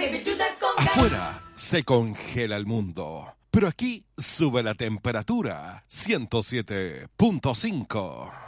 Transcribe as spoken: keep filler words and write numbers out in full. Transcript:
Afuera se congela el mundo, pero aquí sube la temperatura. ciento siete punto cinco.